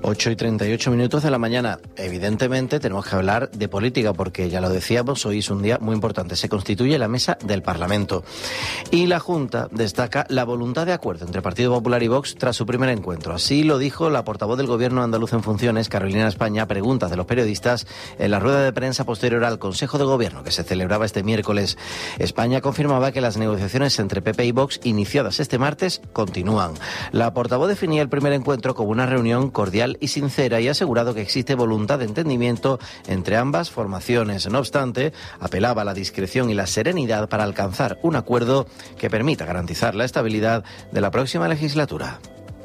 8:38 de la mañana. Evidentemente tenemos que hablar de política porque, ya lo decíamos, hoy es un día muy importante. Se constituye la mesa del Parlamento y la Junta destaca la voluntad de acuerdo entre Partido Popular y Vox tras su primer encuentro. Así lo dijo la portavoz del Gobierno andaluz en funciones, Carolina España, a preguntas de los periodistas en la rueda de prensa posterior al Consejo de Gobierno que se celebraba este miércoles. España confirmaba que las negociaciones entre PP y Vox, iniciadas este martes, continúan. La portavoz definía el primer encuentro como una reunión cordial y sincera y ha asegurado que existe voluntad de entendimiento entre ambas formaciones. No obstante, apelaba a la discreción y la serenidad para alcanzar un acuerdo que permita garantizar la estabilidad de la próxima legislatura.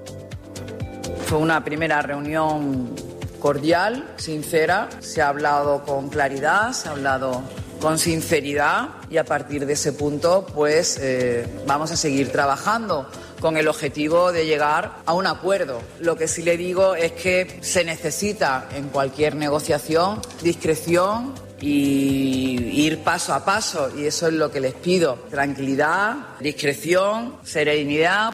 Fue una primera reunión cordial, sincera, se ha hablado con claridad, se ha hablado con sinceridad y a partir de ese punto pues vamos a seguir trabajando con el objetivo de llegar a un acuerdo. Lo que sí le digo es que se necesita en cualquier negociación discreción y ir paso a paso, y eso es lo que les pido: tranquilidad, discreción, serenidad.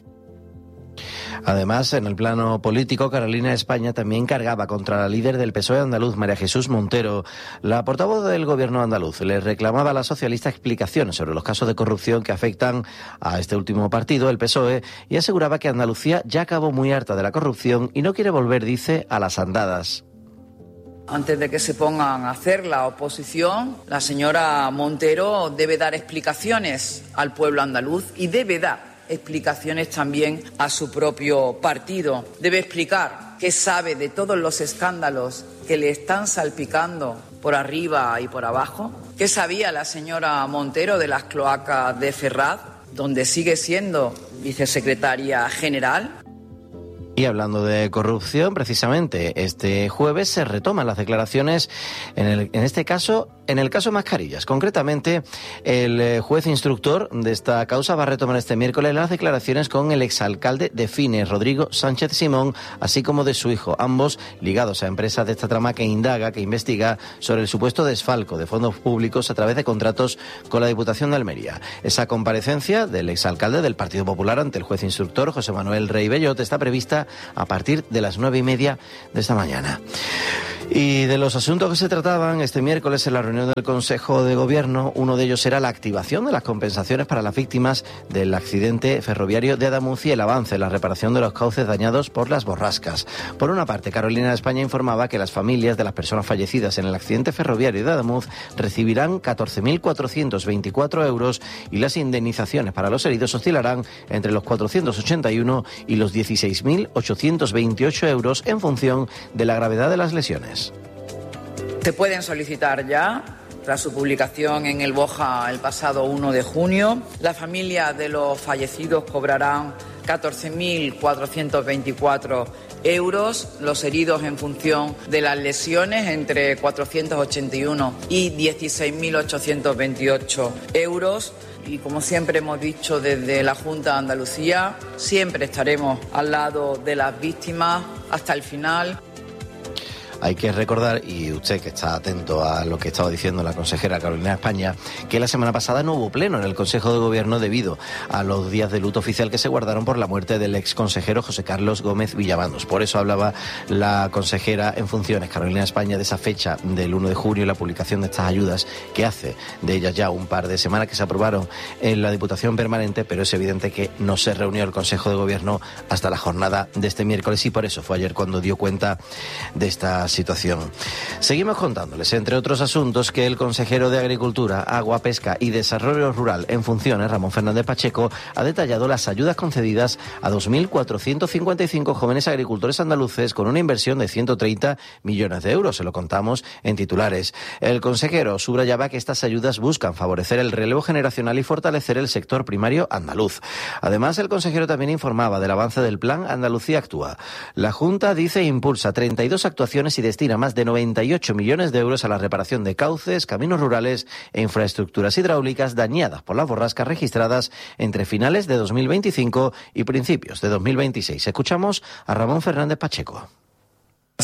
Además, en el plano político, Carolina España también cargaba contra la líder del PSOE andaluz, María Jesús Montero. La portavoz del Gobierno andaluz le reclamaba a la socialista explicaciones sobre los casos de corrupción que afectan a este último partido, el PSOE, y aseguraba que Andalucía ya acabó muy harta de la corrupción y no quiere volver, dice, a las andadas. Antes de que se pongan a hacer la oposición, la señora Montero debe dar explicaciones al pueblo andaluz y debe dar explicaciones también a su propio partido. Debe explicar qué sabe de todos los escándalos que le están salpicando por arriba y por abajo. ¿Qué sabía la señora Montero de las cloacas de Ferraz, donde sigue siendo vicesecretaria general? Y hablando de corrupción, precisamente este jueves se retoman las declaraciones en este caso, en el caso Mascarillas. Concretamente, el juez instructor de esta causa va a retomar este miércoles las declaraciones con el exalcalde de Fines, Rodrigo Sánchez Simón, así como de su hijo, ambos ligados a empresas de esta trama que investiga sobre el supuesto desfalco de fondos públicos a través de contratos con la Diputación de Almería. Esa comparecencia del exalcalde del Partido Popular ante el juez instructor, José Manuel Rey Bellot, está prevista a partir de las 9:30 de esta mañana. Y de los asuntos que se trataban este miércoles en la reunión del Consejo de Gobierno, uno de ellos era la activación de las compensaciones para las víctimas del accidente ferroviario de Adamuz y el avance en la reparación de los cauces dañados por las borrascas. Por una parte, Carolina de España informaba que las familias de las personas fallecidas en el accidente ferroviario de Adamuz recibirán 14.424 euros y las indemnizaciones para los heridos oscilarán entre los 481 y los 16.828 euros en función de la gravedad de las lesiones. Se pueden solicitar ya, tras su publicación en el BOJA el pasado 1 de junio. Las familias de los fallecidos cobrarán 14.424 euros, los heridos en función de las lesiones entre 481 y 16.828 euros. Y como siempre hemos dicho desde la Junta de Andalucía, siempre estaremos al lado de las víctimas hasta el final. Hay que recordar, y usted que está atento a lo que estaba diciendo la consejera Carolina España, que la semana pasada no hubo pleno en el Consejo de Gobierno debido a los días de luto oficial que se guardaron por la muerte del exconsejero José Carlos Gómez Villamanos. Por eso hablaba la consejera en funciones, Carolina España, de esa fecha del 1 de junio y la publicación de estas ayudas, que hace de ellas ya un par de semanas que se aprobaron en la Diputación Permanente, pero es evidente que no se reunió el Consejo de Gobierno hasta la jornada de este miércoles y por eso fue ayer cuando dio cuenta de esta situación. Seguimos contándoles, entre otros asuntos, que el consejero de Agricultura, Agua, Pesca y Desarrollo Rural en funciones, Ramón Fernández Pacheco, ha detallado las ayudas concedidas a 2.455 jóvenes agricultores andaluces con una inversión de 130 millones de euros. Se lo contamos en titulares. El consejero subrayaba que estas ayudas buscan favorecer el relevo generacional y fortalecer el sector primario andaluz. Además, el consejero también informaba del avance del Plan Andalucía Actúa. La Junta, dice, impulsa 32 actuaciones y destina más de 98 millones de euros a la reparación de cauces, caminos rurales e infraestructuras hidráulicas dañadas por las borrascas registradas entre finales de 2025 y principios de 2026. Escuchamos a Ramón Fernández Pacheco.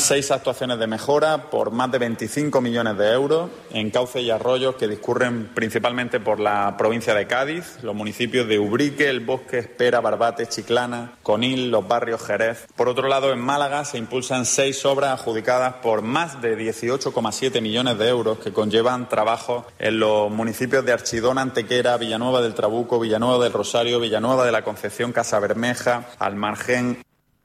6 actuaciones de mejora por más de 25 millones de euros en cauces y arroyos que discurren principalmente por la provincia de Cádiz, los municipios de Ubrique, El Bosque, Espera, Barbate, Chiclana, Conil, los barrios Jerez. Por otro lado, en Málaga se impulsan 6 obras adjudicadas por más de 18,7 millones de euros que conllevan trabajos en los municipios de Archidona, Antequera, Villanueva del Trabuco, Villanueva del Rosario, Villanueva de la Concepción, Casabermeja, Almargén.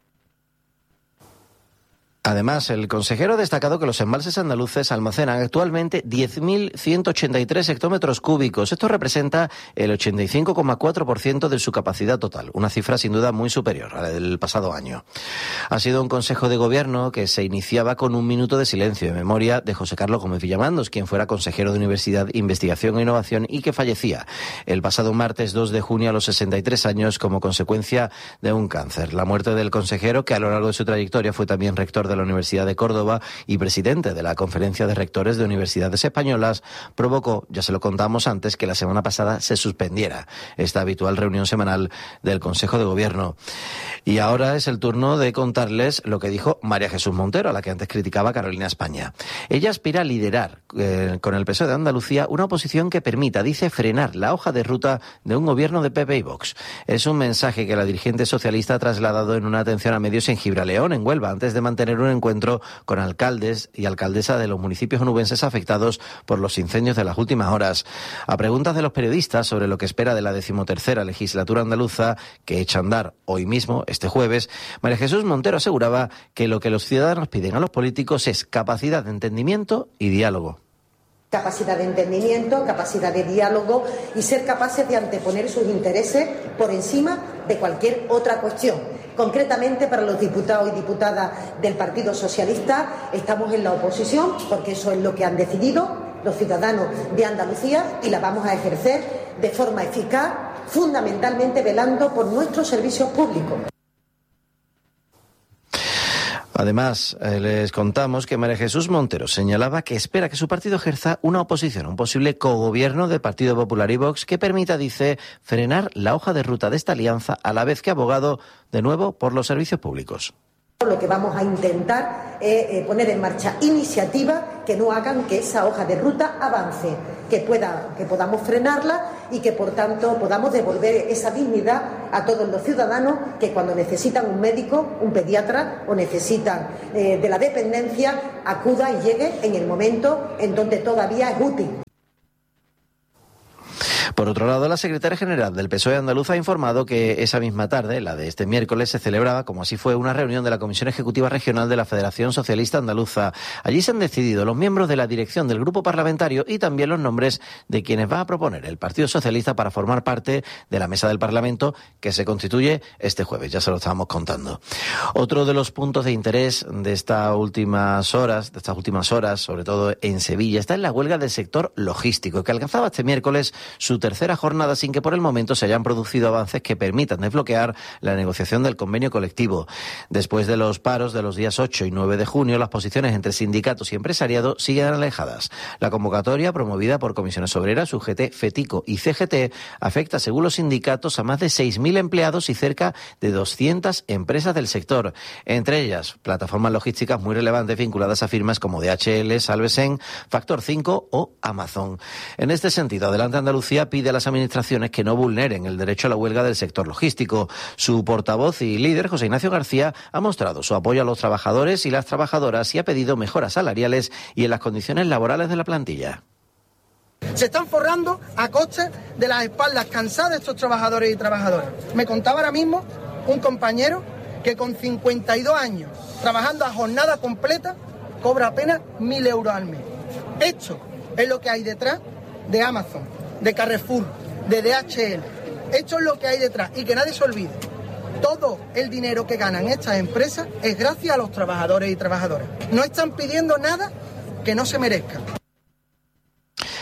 Además, el consejero ha destacado que los embalses andaluces almacenan actualmente 10.183 hectómetros cúbicos. Esto representa el 85,4% de su capacidad total, una cifra sin duda muy superior a la del pasado año. Ha sido un consejo de gobierno que se iniciaba con un minuto de silencio en memoria de José Carlos Gómez Villamandos, quien fuera consejero de Universidad, Investigación e Innovación y que fallecía el pasado martes 2 de junio a los 63 años como consecuencia de un cáncer. La muerte del consejero, que a lo largo de su trayectoria fue también rector de la Universidad de Córdoba y presidente de la Conferencia de Rectores de Universidades Españolas, provocó, ya se lo contamos antes, que la semana pasada se suspendiera esta habitual reunión semanal del Consejo de Gobierno. Y ahora es el turno de contarles lo que dijo María Jesús Montero, a la que antes criticaba Carolina España. Ella aspira a liderar con el PSOE de Andalucía una oposición que permita, dice, frenar la hoja de ruta de un gobierno de PP y Vox. Es un mensaje que la dirigente socialista ha trasladado en una atención a medios en Gibraleón, en Huelva, antes de mantener un encuentro con alcaldes y alcaldesas de los municipios onubenses afectados por los incendios de las últimas horas. A preguntas de los periodistas sobre lo que espera de la 13ª legislatura andaluza, que echa a andar hoy mismo, este jueves, María Jesús Montero aseguraba que lo que los ciudadanos piden a los políticos es capacidad de entendimiento y diálogo. Capacidad de entendimiento, capacidad de diálogo y ser capaces de anteponer sus intereses por encima de cualquier otra cuestión. Concretamente, para los diputados y diputadas del Partido Socialista, estamos en la oposición porque eso es lo que han decidido los ciudadanos de Andalucía y la vamos a ejercer de forma eficaz, fundamentalmente velando por nuestros servicios públicos. Además, les contamos que María Jesús Montero señalaba que espera que su partido ejerza una oposición, un posible cogobierno del Partido Popular y Vox que permita, dice, frenar la hoja de ruta de esta alianza a la vez que ha abogado de nuevo por los servicios públicos. Lo que vamos a intentar es poner en marcha iniciativas que no hagan que esa hoja de ruta avance, que podamos frenarla y que por tanto podamos devolver esa dignidad a todos los ciudadanos que cuando necesitan un médico, un pediatra o necesitan de la dependencia, acuda y llegue en el momento en donde todavía es útil. Por otro lado, la secretaria general del PSOE andaluz ha informado que esa misma tarde, la de este miércoles, se celebraba, como así fue, una reunión de la Comisión Ejecutiva Regional de la Federación Socialista Andaluza. Allí se han decidido los miembros de la dirección del grupo parlamentario y también los nombres de quienes va a proponer el Partido Socialista para formar parte de la mesa del Parlamento que se constituye este jueves. Ya se lo estábamos contando. Otro de los puntos de interés de estas últimas horas, sobre todo en Sevilla, está en la huelga del sector logístico, que alcanzaba este miércoles su tercera jornada sin que por el momento se hayan producido avances que permitan desbloquear la negociación del convenio colectivo. Después de los paros de los días 8 y 9 de junio, las posiciones entre sindicatos y empresariado siguen alejadas. La convocatoria, promovida por Comisiones Obreras, UGT, FETICO y CGT, afecta, según los sindicatos, a más de 6.000 empleados y cerca de 200 empresas del sector. Entre ellas, plataformas logísticas muy relevantes vinculadas a firmas como DHL, Salvesen, Factor 5 o Amazon. En este sentido, Adelante Andalucía pide a las administraciones que no vulneren el derecho a la huelga del sector logístico. Su portavoz y líder, José Ignacio García, ha mostrado su apoyo a los trabajadores y las trabajadoras y ha pedido mejoras salariales y en las condiciones laborales de la plantilla. Se están forrando a costa de las espaldas cansadas de estos trabajadores y trabajadoras. Me contaba ahora mismo un compañero que con 52 años, trabajando a jornada completa, cobra apenas 1.000 euros al mes. Esto es lo que hay detrás de Amazon, de Carrefour, de DHL. Esto es lo que hay detrás y que nadie se olvide. Todo el dinero que ganan estas empresas es gracias a los trabajadores y trabajadoras. No están pidiendo nada que no se merezca.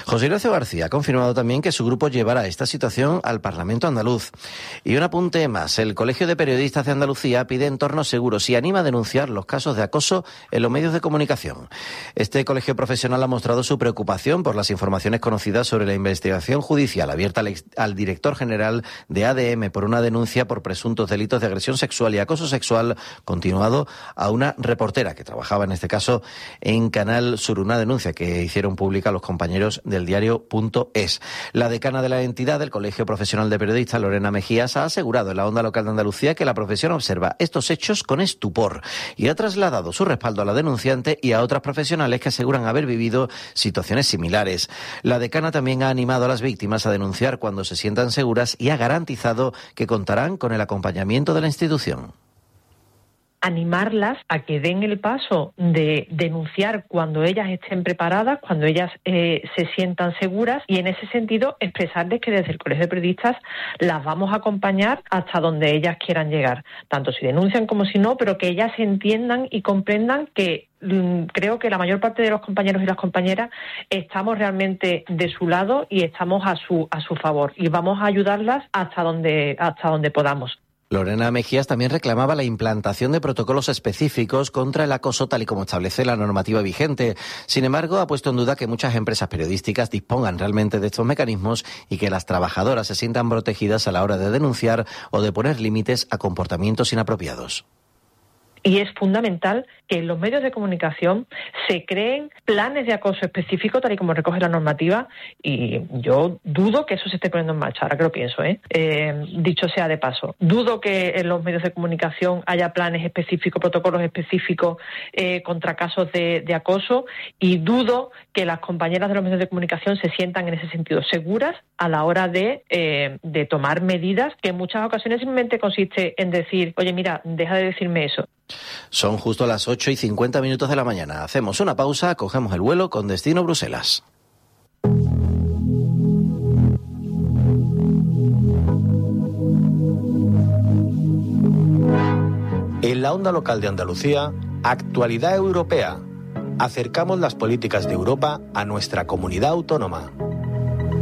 José Ignacio García ha confirmado también que su grupo llevará esta situación al Parlamento andaluz. Y un apunte más, el Colegio de Periodistas de Andalucía pide entornos seguros y anima a denunciar los casos de acoso en los medios de comunicación. Este colegio profesional ha mostrado su preocupación por las informaciones conocidas sobre la investigación judicial abierta al director general de ADM por una denuncia por presuntos delitos de agresión sexual y acoso sexual continuado a una reportera que trabajaba en este caso en Canal Sur, una denuncia que hicieron pública los compañeros del diario.es. La decana de la entidad del Colegio Profesional de Periodistas, Lorena Mejías, ha asegurado en la Onda Local de Andalucía que la profesión observa estos hechos con estupor y ha trasladado su respaldo a la denunciante y a otras profesionales que aseguran haber vivido situaciones similares. La decana también ha animado a las víctimas a denunciar cuando se sientan seguras y ha garantizado que contarán con el acompañamiento de la institución. Animarlas a que den el paso de denunciar cuando ellas estén preparadas, cuando ellas se sientan seguras, y en ese sentido expresarles que desde el Colegio de Periodistas las vamos a acompañar hasta donde ellas quieran llegar, tanto si denuncian como si no, pero que ellas entiendan y comprendan que creo que la mayor parte de los compañeros y las compañeras estamos realmente de su lado y estamos a su favor, y vamos a ayudarlas hasta donde podamos. Lorena Mejías también reclamaba la implantación de protocolos específicos contra el acoso tal y como establece la normativa vigente. Sin embargo, ha puesto en duda que muchas empresas periodísticas dispongan realmente de estos mecanismos y que las trabajadoras se sientan protegidas a la hora de denunciar o de poner límites a comportamientos inapropiados. Y es fundamental que en los medios de comunicación se creen planes de acoso específicos, tal y como recoge la normativa, y yo dudo que eso se esté poniendo en marcha, ahora que lo pienso, dicho sea de paso. Dudo que en los medios de comunicación haya planes específicos, protocolos específicos contra casos de acoso, y dudo que las compañeras de los medios de comunicación se sientan en ese sentido seguras a la hora de tomar medidas que en muchas ocasiones simplemente consiste en decir, oye, mira, deja de decirme eso. Son justo las 8:50 de la mañana. Hacemos una pausa, cogemos el vuelo con destino Bruselas. En la Onda Local de Andalucía, Actualidad Europea. Acercamos las políticas de Europa a nuestra comunidad autónoma.